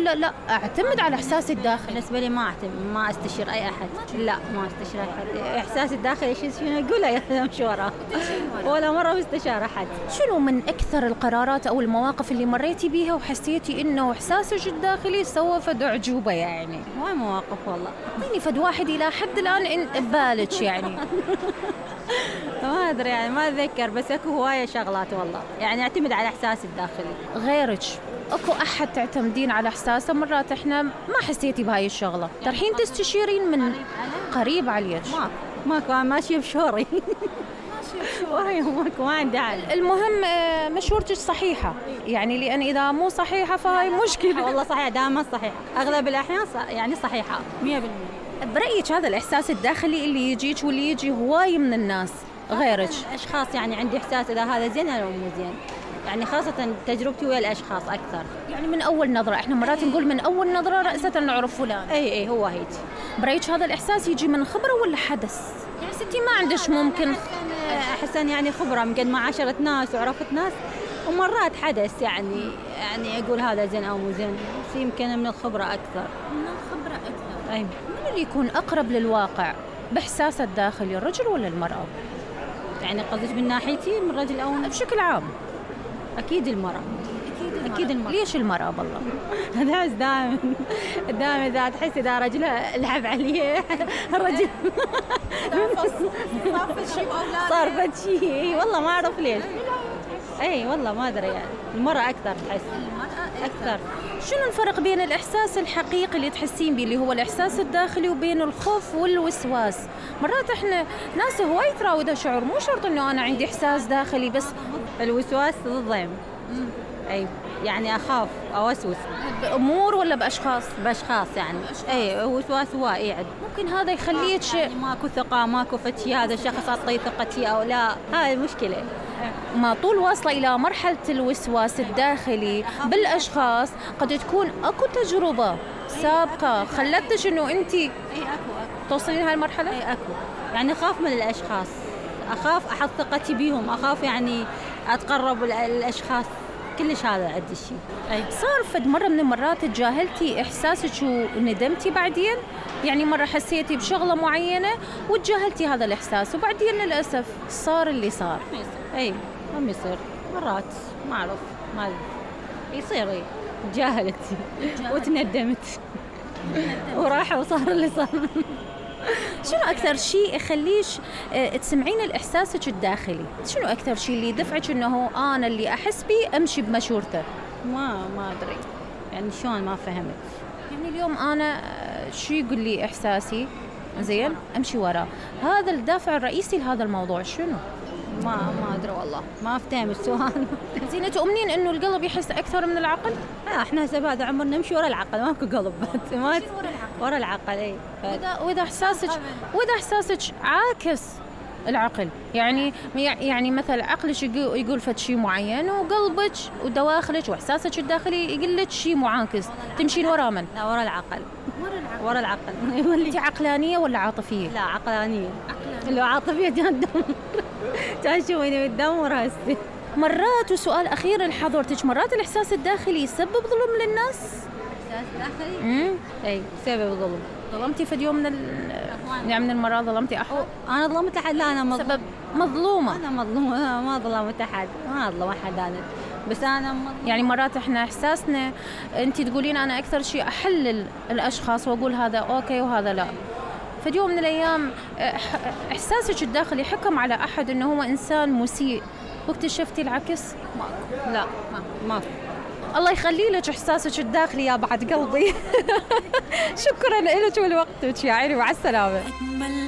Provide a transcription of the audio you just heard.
لا اعتمد على احساسي الداخلي. بالنسبة لي ما استشير اي احد. لا ما استشير اي احد. احساسي الداخلي شنو اقوله يا مشورة ولا مرة مستشار احد. شنو من اكثر القرارات او المواقف اللي مريتي بيها وحسيتي انه احساسك الداخلي سوى فد اعجوبة يعني؟ ما مواقف والله. اعطيني فد واحد الى حد الان ببالك يعني. ما ادري يعني ما اتذكر، بس اكو هواية شغلات والله يعني اعتمد على احساسي الداخلي. غيرك اكو احد تعتمدين على احساسه؟ مرات احنا ما حسيتي بهاي الشغله ترحين تستشيرين من قريب عليك؟ ماكو ماشيه بشوري. ماكو ما عندي حل. المهم مشورتك صحيحه يعني، لان اذا مو صحيحه فهاي مشكله. والله صحيحه دائما صحيحه، اغلب الاحيان يعني صحيحه 100%. برايك هذا الاحساس الداخلي اللي يجيك واللي يجي هواي من الناس غيرك؟ اشخاص يعني عندي احساس اذا هذا زين ولا مو زين، يعني خاصة تجربتي ويا الأشخاص أكثر. يعني من أول نظرة، إحنا مرات نقول من أول نظرة رأسة نعرف فلان. أي هو هيك. برأيك هذا الإحساس يجي من خبرة ولا حدث؟ يعني ستي ما عندش ممكن أحسن يعني خبرة من قد ما عاشرت ناس وعرفت ناس، ومرات حدث يعني أقول هذا زين أو مو زين، بس يمكن من الخبرة أكثر. من الخبرة أكثر. أي. من اللي يكون أقرب للواقع بإحساسه الداخلي، الرجل ولا المرأة؟ يعني قصدك من ناحيتي من الرجل أو بشكل عام؟ أكيد المرأة. أكيد المرأة. ليش المرأة بالله؟ هذا دائما إذا تحس إذا رجلها لعب عليه الرجل صار شيء والله ما أعرف ليش. أي والله ما أدري يعني المرأة أكثر تحس. أكثر. شنو الفرق بين الإحساس الحقيقي اللي تحسين به اللي هو الإحساس الداخلي وبين الخوف والوسواس؟ مرات إحنا ناس هواي تراودها شعور، مو شرط إنه أنا عندي إحساس داخلي بس. الوسواس ضدهم. أي يعني أخاف أوسوس. بأمور ولا بأشخاص؟ بأشخاص يعني. أي وسواس هو يعد. ممكن هذا يخليك يعني ماكو ثقة، ماكو فتشي هذا الشخص أعطيه ثقتي أو لا، هاي المشكلة. ما طول واصلة إلى مرحلة الوسواس الداخلي بالأشخاص قد تكون أكو تجربة سابقة خلتش إنه أنت توصلين هاي المرحلة؟ أي أكو يعني أخاف من الأشخاص، أخاف أحط ثقتي بيهم، أخاف يعني أتقرب الأشخاص، كلش هذا عندي الشيء. صار فد مرة من المرات تجاهلتي إحساسك وندمتي بعدين؟ يعني مرة حسيتي بشغلة معينة وتجاهلتي هذا الإحساس وبعدين للأسف صار اللي صار. أي ما يصير مرات ما أعرف ما يصير. تجاهلت وتندمت وراح وصار اللي صار. شنو أكثر شيء يخليش تسمعين الإحساسك الداخلي؟ شنو أكثر شيء اللي يدفعك إنه أنا اللي أحس بيه أمشي بمشورته؟ ما أدري يعني شلون ما فهمت. يعني اليوم أنا شو يقول لي إحساسي زين أمشي وراه، هذا الدافع الرئيسي لهذا الموضوع شنو؟ ما أدري والله ما أفتهم السؤال. زين تؤمنين إنه القلب يحس أكثر من العقل؟ إحنا هسه بعد عمر نمشي ورا العقل، ماكو قلب ما ورا العقل. أي وإذا إحساسك عاكس العقل، يعني مثلا عقلك يقول فد شيء معين وقلبك ودواخلك وإحساسك الداخلي يقول لك شيء معاكس، تمشين ورا من؟ لا ورا العقل. ورا العقل. أنت عقلانية ولا عاطفية؟ لا عقلانية. لو عاطفية تشوفيني بالدمر هسه. مرات وسؤال أخير لحضرتك، مرات الإحساس الداخلي يسبب ظلم للناس؟ إحساس داخلي؟ أي سبب ظلم. ظلمتي في يوم من المرات ظلمتي أحد؟ أنا ظلمت أحد؟ لا أنا سبب مظلومة. أنا مظلومة. أنا ما ظلمت أحد، ما أظلم أحد أنا، بس أنا مظلومة. يعني مرات إحنا إحساسنا أنت تقولين أنا أكثر شيء أحلل الأشخاص وأقول هذا أوكي وهذا لا، في يوم من الأيام إحساسك الداخلي حكم على أحد إنه هو إنسان مسيء واكتشفتي العكس؟ لا ما الله يخلي لك إحساسك الداخلي يا بعد قلبي. شكرا لك ولوقتك يا عيني، مع السلامة.